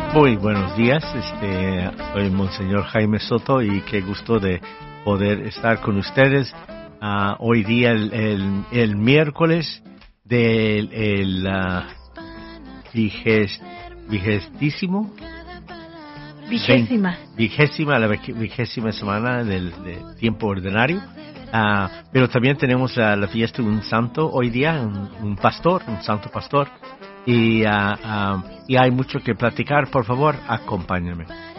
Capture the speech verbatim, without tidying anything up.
Muy buenos días, este, soy Monseñor Jaime Soto y qué gusto de poder estar con ustedes uh, hoy día, el, el, el miércoles del el, uh, vigés, vigestísimo, vigésima, veinte, vigésima, la vigésima semana del, del tiempo ordinario. Uh, pero también tenemos uh, la fiesta de un santo hoy día, un, un pastor, un santo pastor. Y, uh, uh, y hay mucho que platicar. Por favor, acompáñame.